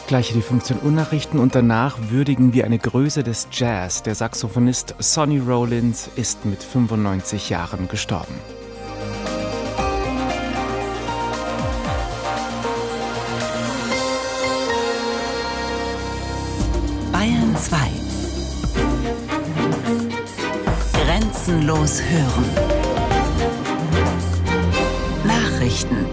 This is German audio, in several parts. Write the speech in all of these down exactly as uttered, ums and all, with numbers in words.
Gleich die fünfzehn Uhr Nachrichten und danach würdigen wir eine Größe des Jazz. Der Saxophonist Sonny Rollins ist mit fünfundneunzig Jahren gestorben. Bayern zwei. Grenzenlos hören. Nachrichten.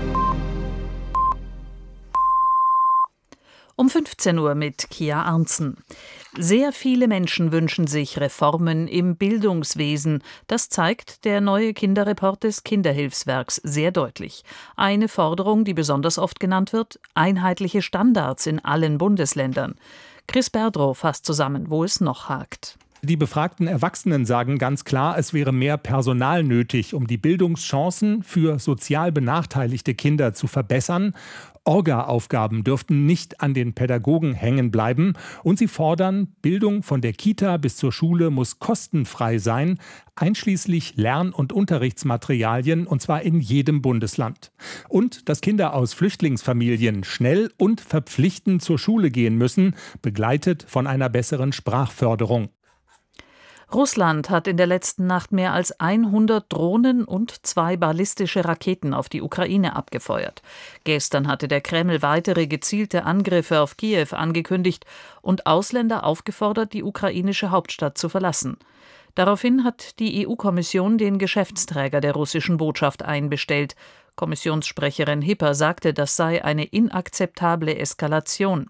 Um fünfzehn Uhr mit Kia Arntzen. Sehr viele Menschen wünschen sich Reformen im Bildungswesen. Das zeigt der neue Kinderreport des Kinderhilfswerks sehr deutlich. Eine Forderung, die besonders oft genannt wird: einheitliche Standards in allen Bundesländern. Chris Berdrow fasst zusammen, wo es noch hakt. Die befragten Erwachsenen sagen ganz klar, es wäre mehr Personal nötig, um die Bildungschancen für sozial benachteiligte Kinder zu verbessern. Orga-Aufgaben dürften nicht an den Pädagogen hängen bleiben. Und sie fordern, Bildung von der Kita bis zur Schule muss kostenfrei sein, einschließlich Lern- und Unterrichtsmaterialien, und zwar in jedem Bundesland. Und dass Kinder aus Flüchtlingsfamilien schnell und verpflichtend zur Schule gehen müssen, begleitet von einer besseren Sprachförderung. Russland hat in der letzten Nacht mehr als hundert Drohnen und zwei ballistische Raketen auf die Ukraine abgefeuert. Gestern hatte der Kreml weitere gezielte Angriffe auf Kiew angekündigt und Ausländer aufgefordert, die ukrainische Hauptstadt zu verlassen. Daraufhin hat die E U-Kommission den Geschäftsträger der russischen Botschaft einbestellt. Kommissionssprecherin Hipper sagte, das sei eine inakzeptable Eskalation.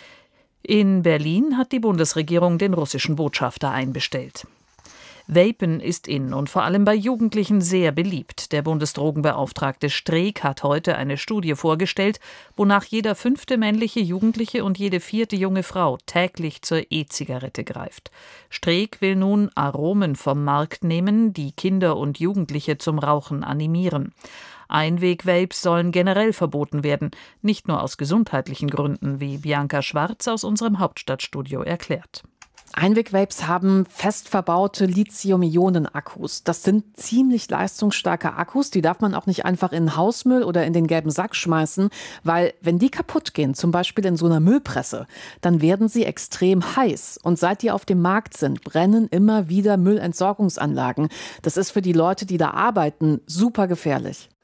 In Berlin hat die Bundesregierung den russischen Botschafter einbestellt. Vapen ist in und vor allem bei Jugendlichen sehr beliebt. Der Bundesdrogenbeauftragte Streeck hat heute eine Studie vorgestellt, wonach jeder fünfte männliche Jugendliche und jede vierte junge Frau täglich zur E-Zigarette greift. Streeck will nun Aromen vom Markt nehmen, die Kinder und Jugendliche zum Rauchen animieren. Einweg-Vapes sollen generell verboten werden, nicht nur aus gesundheitlichen Gründen, wie Bianca Schwarz aus unserem Hauptstadtstudio erklärt. Einweg-Vapes haben fest verbaute Lithium-Ionen-Akkus. Das sind ziemlich leistungsstarke Akkus, die darf man auch nicht einfach in den Hausmüll oder in den gelben Sack schmeißen, weil wenn die kaputt gehen, zum Beispiel in so einer Müllpresse, dann werden sie extrem heiß. Und seit die auf dem Markt sind, brennen immer wieder Müllentsorgungsanlagen. Das ist für die Leute, die da arbeiten, super gefährlich.